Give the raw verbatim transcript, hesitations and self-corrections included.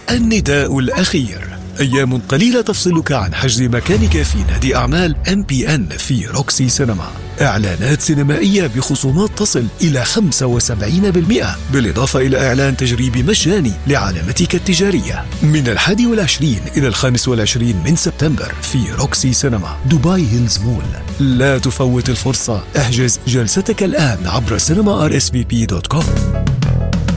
النداء الأخير: أيام قليلة تفصلك عن حجز مكانك في نادي أعمال إم بي إن في روكسي سينما. إعلانات سينمائية بخصومات تصل إلى خمسة وسبعين بالمئة، بالإضافة إلى إعلان تجريبي مجاني لعلامتك التجارية من الحادي والعشرين إلى الخامس والعشرين من سبتمبر في روكسي سينما دبي هيلز مول. لا تفوت الفرصة، احجز جلستك الآن عبر سينما آر إس في بي دوت كوم.